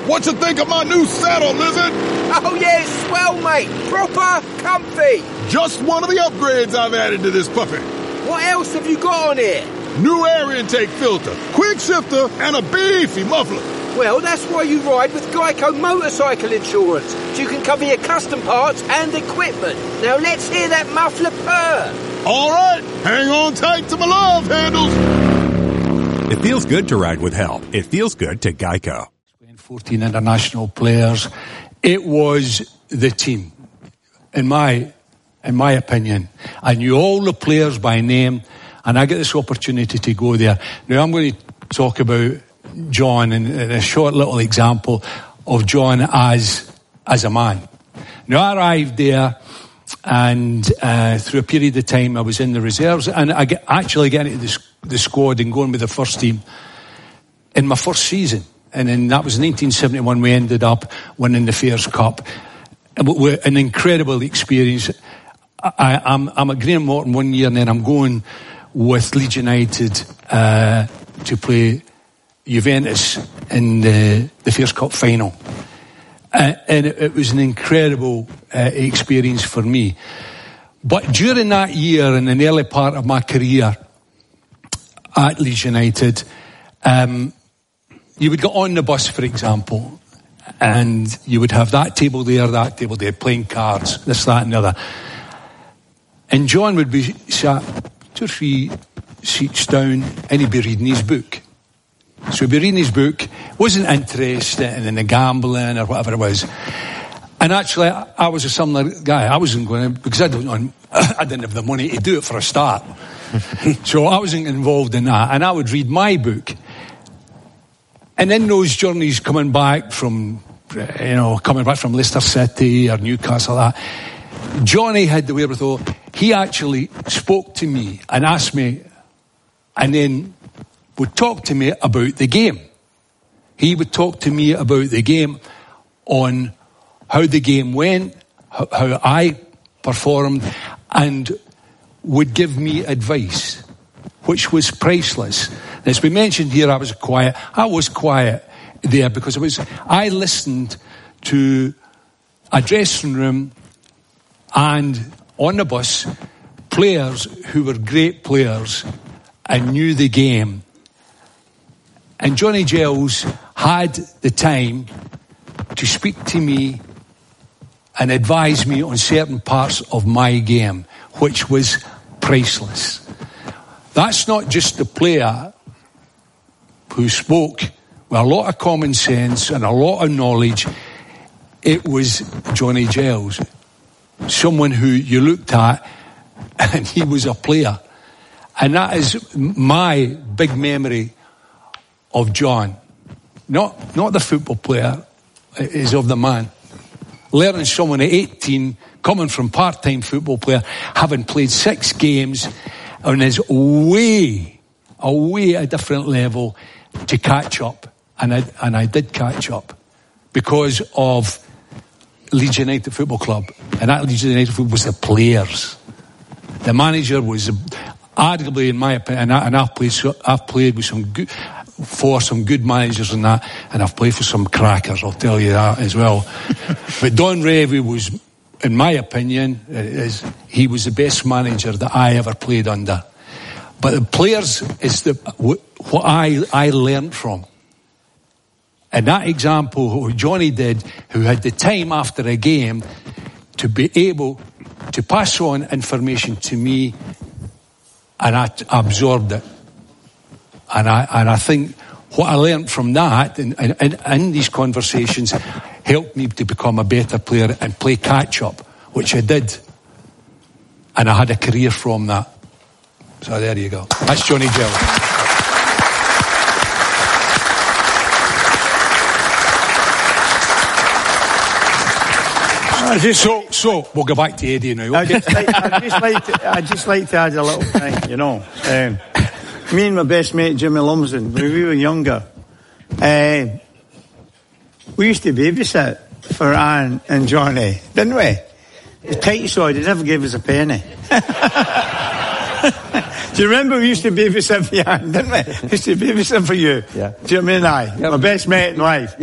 What you think of my new saddle, Lizard? Oh, yeah, swell, mate. Proper comfy. Just one of the upgrades I've added to this puppy. What else have you got on here? New air intake filter, quick shifter, and a beefy muffler. Well, that's why you ride with Geico Motorcycle Insurance, so you can cover your custom parts and equipment. Now let's hear that muffler purr. All right, hang on tight to my love handles. It feels good to ride with help. It feels good to Geico. 14 international players. It was the team, in my opinion. I knew all the players by name, and I get this opportunity to go there. Now I'm going to talk about John and a short little example of John as a man. Now I arrived there, and through a period of time I was in the reserves, and I actually getting into the squad and going with the first team in my first season. And then that was in 1971. We ended up winning the Fairs Cup. An incredible experience. I'm at Graham Morton one year, and then I'm going with Leeds United to play Juventus in the Fairs Cup final. And it was an incredible experience for me. But during that year, in the early part of my career at Leeds United, you would get on the bus, for example, and you would have that table there, playing cards, this, that and the other. And John would be sat 2 or 3 seats down, and he'd be reading his book. So he'd be reading his book, wasn't interested in the gambling or whatever it was. And actually, I was a similar guy. I wasn't going to, because I didn't have the money to do it for a start. So I wasn't involved in that. And I would read my book. And in those journeys coming back from Leicester City or Newcastle, Johnny had the wherewithal. He actually spoke to me and asked me, and then would talk to me about the game. He would talk to me about the game, on how the game went, how I performed, and would give me advice, which was priceless. As we mentioned here, I was quiet. I was quiet there because I listened to a dressing room and on the bus, players who were great players and knew the game. And Johnny Giles had the time to speak to me and advise me on certain parts of my game, which was priceless. That's not just the player who spoke with a lot of common sense and a lot of knowledge. It was Johnny Giles, someone who you looked at and he was a player. And that is my big memory of John. Not the football player, it is of the man. Learning someone at 18, coming from part-time football player, having played 6 games, and is way a different level to catch up. And I did catch up because of Leeds United Football Club. And that Leeds United Football was the players. The manager was arguably, in my opinion, and I've played with some good managers and that, and I've played for some crackers, I'll tell you that as well. But Don Revie was, in my opinion, he was the best manager that I ever played under. But the players is what I learned from. And that example, what Johnny did, who had the time after a game to be able to pass on information to me, and I absorbed it. And I think what I learned from that and these conversations helped me to become a better player and play catch-up, which I did. And I had a career from that. So there you go. That's Johnny Giles. So we'll go back to Eddie now. Okay? I'd just like to add a little thing, you know. Me and my best mate Jimmy Lumsden, when we were younger, we used to babysit for Anne and Johnny, didn't we? The tight side, they never gave us a penny. Do you remember we used to babysit for Anne, didn't we? We used to babysit for you. Yeah. Jimmy and I, my best mate and wife.